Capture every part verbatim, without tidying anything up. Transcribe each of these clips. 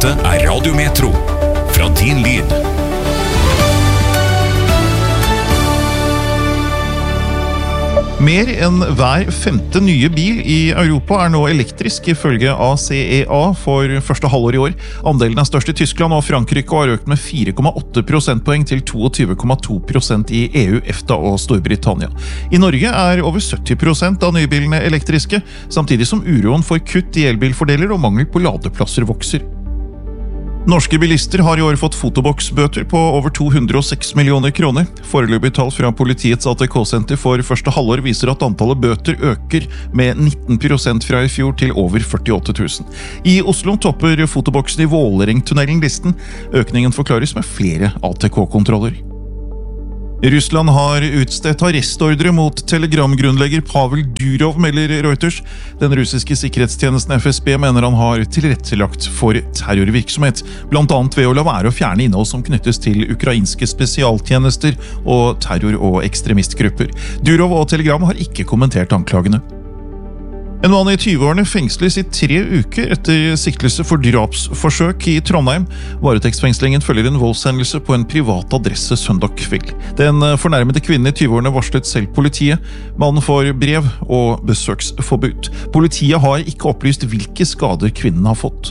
Dette er Radio Metro, fra din lyd. Mer enn hver femte nye bil i Europa er nå elektrisk ifølge A C E A for første halvår i år. Andelen er størst i Tyskland og Frankrike og har økt med fire komma åtte prosentpoeng til tjueto komma to prosent i E U, EFTA og Storbritannia. I Norge er over sytti prosent av nybilene elektriske, samtidig som uroen for kutt i elbilfordeler og mangel på ladeplasser vokser. Norske bilister har i år fått fotoboksbøter på over to hundre og seks millioner kroner. Foreløpig tall fra politiets A T K-senter for første halvår viser at antallet bøter øker med nitten prosent fra i fjor til over førtiåtte tusen. I Oslo topper fotoboksen i Vålerengtunnelen listen. Økningen forklares med flere A T K-kontroller. Russland har utstedt arrestordre mot Telegram-grunnlegger Pavel Durov, melder Reuters. Den russiske sikkerhetstjenesten F S B mener han har tilrettelagt for terrorvirksomhet, blant annet ved å la være å fjerne innhold som knyttes til ukrainske spesialtjenester og terror- og ekstremistgrupper. Durov og Telegram har ikke kommentert anklagene. En mann i tyve-årene fengsles i tre uker etter siktelse for drapsforsøk i Trondheim. Varetektsfengslingen følger en voldshendelse på en privat adresse søndag kveld. Den fornærmede kvinnen i tyve-årene varslet selv politiet. Mannen får brev og besøksforbud. Politiet har ikke opplyst hvilke skader kvinnen har fått.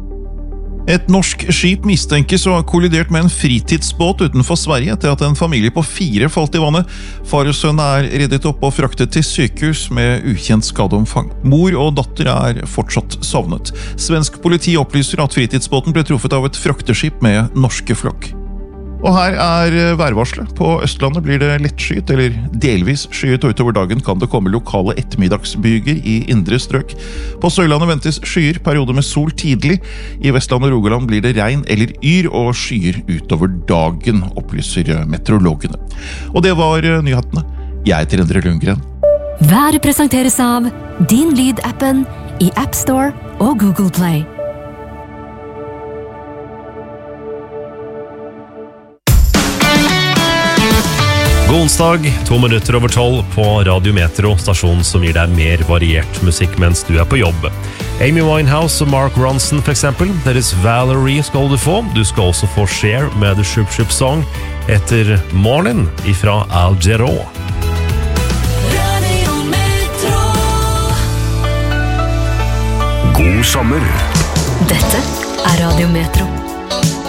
Et norsk skip mistenkes å ha kollidert med en fritidsbåt utenfor Sverige etter at en familie på fire falt i vannet. Far og sønn er reddet opp og fraktet til sykehus med ukjent skadeomfang. Mor og datter er fortsatt savnet. Svensk politi opplyser at fritidsbåten ble truffet av et frakteskip med norske flagg. Og her er værvarselet. På Østlandet blir det lettskyet eller delvis skyet, og utover dagen kan det komme lokale ettermiddagsbyger i indre strøk. På Sørlandet ventes skyer, perioder med sol tidlig. I Vestland og Rogaland blir det regn eller yr og skyer utover dagen, opplyser meteorologene. Og det var nyhetene. Jeg heter Endre Lundgren. Været presenteres av Din Lyd-appen i App Store og Google Play. God onsdag, to minutter over tolv på Radio Metro, stasjonen som gir deg mer variert musikk mens du er på jobb. Amy Winehouse og Mark Ronson for eksempel. Deres Valerie skal du få. Du skal også få Cher med The Shoop Shoop Song etter Morning ifra Al Jarreau. Radio Metro. God sommer. Dette er Radio Metro.